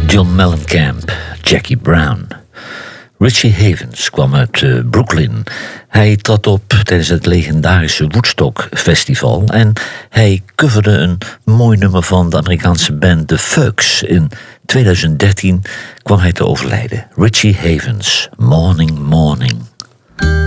John Mellencamp, Jackie Brown. Richie Havens kwam uit Brooklyn. Hij trad op tijdens het legendarische Woodstock Festival en hij coverde een mooi nummer van de Amerikaanse band The Fugs. In 2013 kwam hij te overlijden. Richie Havens, Morning Morning.